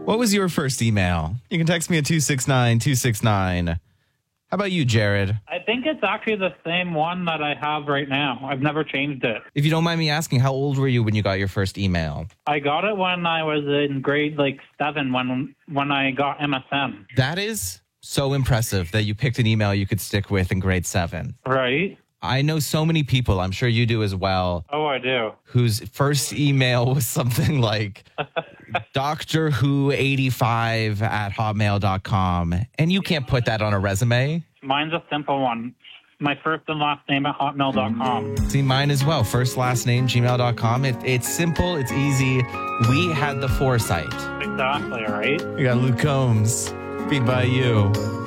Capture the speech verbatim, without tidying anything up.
What was your first email? You can text me at two six nine two six nine. How about you, Jared? I think it's actually the same one that I have right now. I've never changed it. If you don't mind me asking, how old were you when you got your first email? I got it when I was in grade like seven when when I got M S N. That is so impressive that you picked an email you could stick with in grade seven. Right? I know so many people, I'm sure you do as well. Oh, I do. Whose first email was something like Doctor Who eighty-five at hotmail dot com. And you can't put that on a resume. Mine's a simple one. My first and last name at hotmail dot com. See, mine as well. First, last name, gmail dot com. It, it's simple. It's easy. We had the foresight. Exactly, right? We got Luke Combs. Beat by you.